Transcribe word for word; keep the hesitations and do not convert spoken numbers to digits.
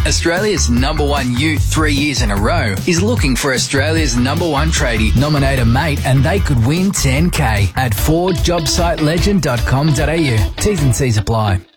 Australia's number one youth three years in a row, is looking for Australia's number one tradie. Nominate a mate and they could win ten K at ford job site legend dot com dot a u. T's and C's apply.